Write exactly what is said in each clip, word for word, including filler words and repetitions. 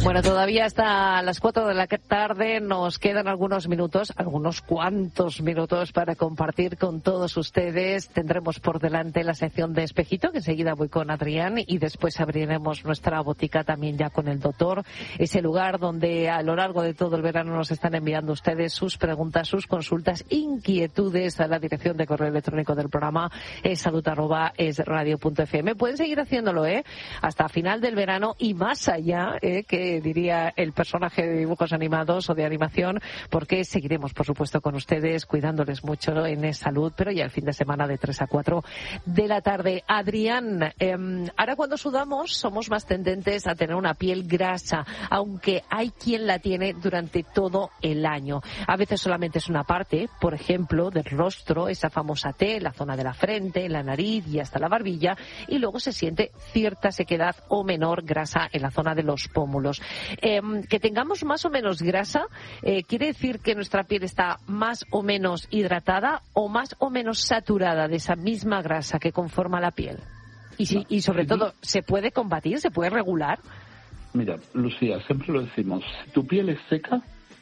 Bueno, todavía hasta las cuatro de la tarde nos quedan algunos minutos, algunos cuantos minutos para compartir con todos ustedes. Tendremos por delante la sección de Espejito, que enseguida voy con Adrián, y después abriremos nuestra botica también ya con el doctor, ese lugar donde a lo largo de todo el verano nos están enviando ustedes sus preguntas, sus consultas, inquietudes a la dirección de correo electrónico del programa es salud arroba es radio punto f m. Pueden seguir haciéndolo, ¿eh? Hasta final del verano y más allá, ¿eh? Que diría el personaje de dibujos animados o de animación, porque seguiremos, por supuesto, con ustedes, cuidándoles mucho en salud, pero ya el fin de semana de tres a cuatro de la tarde. Adrián, eh, ahora cuando sudamos somos más tendentes a tener una piel grasa, aunque hay quien la tiene durante todo el año. A veces solamente es una parte, por ejemplo, del rostro, esa famosa T, la zona de la frente, la nariz y hasta la barbilla, y luego se siente cierta sequedad o menor grasa en la zona de los pómulos. Eh, que tengamos más o menos grasa, eh, ¿quiere decir que nuestra piel está más o menos hidratada o más o menos saturada de esa misma grasa que conforma la piel? Y, si, y sobre todo, ¿se puede combatir? ¿Se puede regular? Mira, Lucía, siempre lo decimos, si tu piel es seca,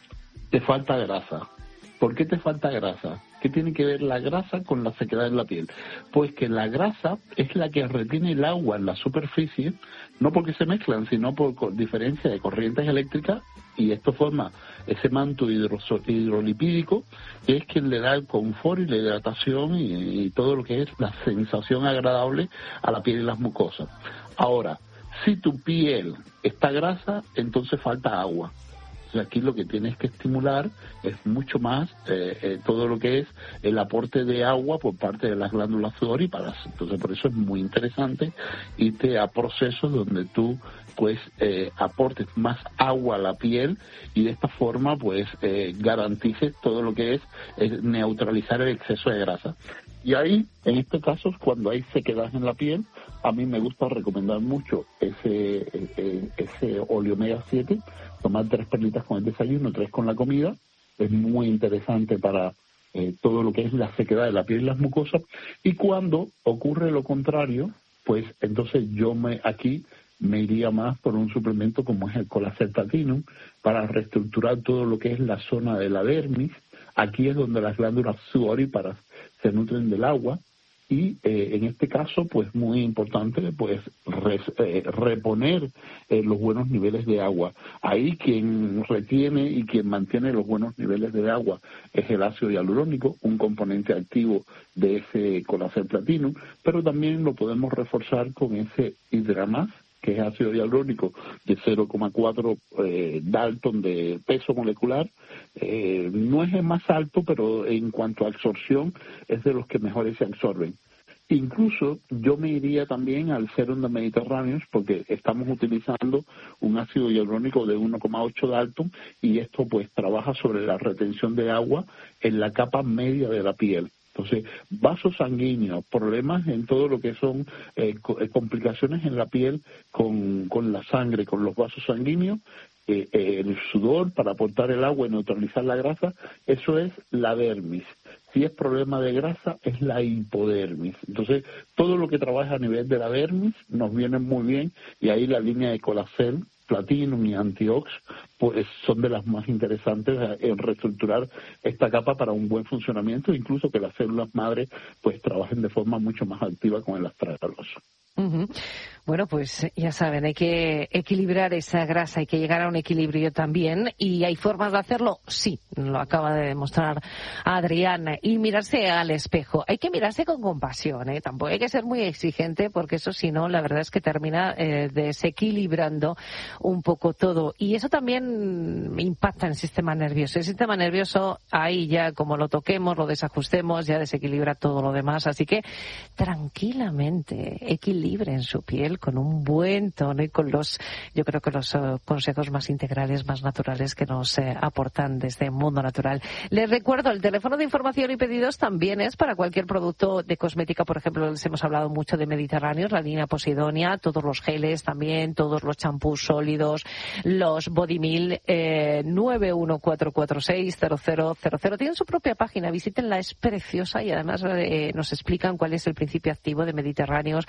te falta grasa. ¿Por qué te falta grasa? ¿Qué tiene que ver la grasa con la sequedad en la piel? Pues que la grasa es la que retiene el agua en la superficie, no porque se mezclan, sino por diferencia de corrientes eléctricas, y esto forma ese manto hidroso, hidrolipídico, que es quien le da el confort y la hidratación y, y todo lo que es la sensación agradable a la piel y las mucosas. Ahora, si tu piel está grasa, entonces falta agua. Aquí lo que tienes que estimular es mucho más eh, eh, todo lo que es el aporte de agua por parte de las glándulas sudoríparas. Entonces, por eso es muy interesante irte a procesos donde tú pues eh, aportes más agua a la piel y de esta forma pues eh, garantices todo lo que es, es neutralizar el exceso de grasa. Y ahí, en este caso, cuando hay sequedad en la piel, a mí me gusta recomendar mucho ese ese, ese óleo omega siete, tomar tres perlitas con el desayuno, tres con la comida. Es muy interesante para eh, todo lo que es la sequedad de la piel y las mucosas. Y cuando ocurre lo contrario, pues entonces yo me aquí me iría más por un suplemento como es el Colacel Platinum para reestructurar todo lo que es la zona de la dermis. Aquí es donde las glándulas sudoríparas se nutren del agua y eh, en este caso pues muy importante pues res, eh, reponer eh, los buenos niveles de agua. Ahí quien retiene y quien mantiene los buenos niveles de agua es el ácido hialurónico, un componente activo de ese Colacel Platinum, pero también lo podemos reforzar con ese Hidramas, que es ácido hialurónico de cero coma cuatro eh, Dalton de peso molecular. Eh, no es el más alto, pero en cuanto a absorción es de los que mejores se absorben. Incluso yo me iría también al Serum de Mediterráneo, porque estamos utilizando un ácido hialurónico de uno coma ocho Dalton y esto pues trabaja sobre la retención de agua en la capa media de la piel. Entonces, vasos sanguíneos, problemas en todo lo que son eh, complicaciones en la piel con, con la sangre, con los vasos sanguíneos, eh, eh, el sudor para aportar el agua y neutralizar la grasa, eso es la dermis. Si es problema de grasa, es la hipodermis. Entonces, todo lo que trabaja a nivel de la dermis nos viene muy bien y ahí la línea de Colacel Platinum y Antiox pues son de las más interesantes en reestructurar esta capa para un buen funcionamiento, incluso que las células madre pues trabajen de forma mucho más activa con el astragaloso. Uh-huh. Bueno, pues ya saben, hay que equilibrar esa grasa, hay que llegar a un equilibrio también. ¿Y hay formas de hacerlo? Sí, lo acaba de demostrar Adrián. Y mirarse al espejo. Hay que mirarse con compasión, ¿eh? Tampoco hay que ser muy exigente, porque eso, si no, la verdad es que termina eh, desequilibrando un poco todo. Y eso también impacta en el sistema nervioso. El sistema nervioso, ahí ya, como lo toquemos, lo desajustemos, ya desequilibra todo lo demás. Así que, tranquilamente, equilibren su piel con un buen tono y con los, yo creo que los uh, consejos más integrales, más naturales que nos eh, aportan desde Mundo Natural. Les recuerdo, el teléfono de información y pedidos también es para cualquier producto de cosmética. Por ejemplo, les hemos hablado mucho de Mediterráneos, la línea Posidonia, todos los geles también, todos los champús sólidos, los Body Meal, eh, nueve uno cuatro cuatro seis cero cero cero cero. Tienen su propia página, visítenla, es preciosa y además eh, nos explican cuál es el principio activo de Mediterráneos, cómo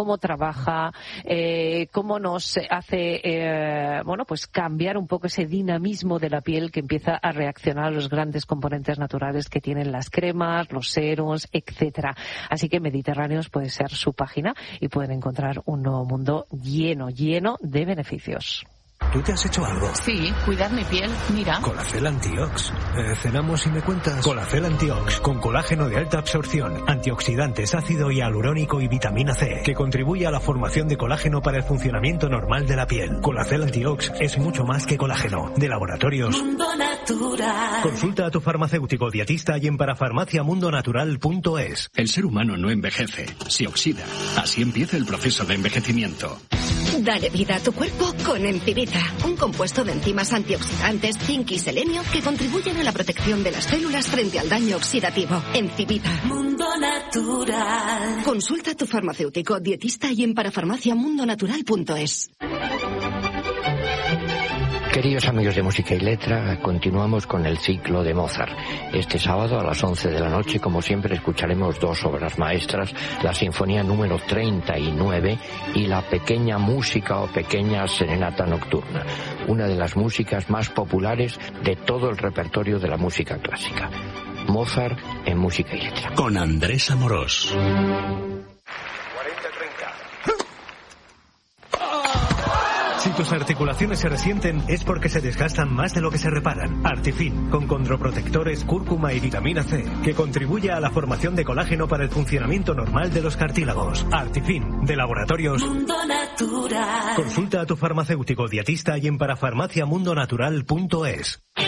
cómo trabaja, eh, cómo nos hace, eh, bueno, pues cambiar un poco ese dinamismo de la piel que empieza a reaccionar a los grandes componentes naturales que tienen las cremas, los serums, etcétera. Así que Mediterráneos puede ser su página y pueden encontrar un nuevo mundo lleno, lleno de beneficios. ¿Tú te has hecho algo? Sí, cuidar mi piel, mira. Colacel Antiox. Eh, cenamos y me cuentas. Colacel Antiox, con colágeno de alta absorción, antioxidantes, ácido hialurónico y vitamina C, que contribuye a la formación de colágeno para el funcionamiento normal de la piel. Colacel Antiox es mucho más que colágeno. De Laboratorios Mundo Natural. Consulta a tu farmacéutico dietista y en parafarmacia mundo natural punto es. El ser humano no envejece, se oxida. Así empieza el proceso de envejecimiento. Dale vida a tu cuerpo con Encivita, un compuesto de enzimas antioxidantes, zinc y selenio que contribuyen a la protección de las células frente al daño oxidativo. Encivita. Mundo Natural. Consulta a tu farmacéutico dietista y en parafarmacia mundo natural punto es. Queridos amigos de Música y Letra, continuamos con el ciclo de Mozart. Este sábado a las once de la noche, como siempre, escucharemos dos obras maestras, la Sinfonía número treinta y nueve y la Pequeña Música o Pequeña Serenata Nocturna, una de las músicas más populares de todo el repertorio de la música clásica. Mozart en Música y Letra. Con Andrés Amorós. Si tus articulaciones se resienten es porque se desgastan más de lo que se reparan. Artifin, con condroprotectores, cúrcuma y vitamina C, que contribuye a la formación de colágeno para el funcionamiento normal de los cartílagos. Artifin, de Laboratorios Mundo Natural. Consulta a tu farmacéutico dietista y en parafarmacia mundo natural punto es.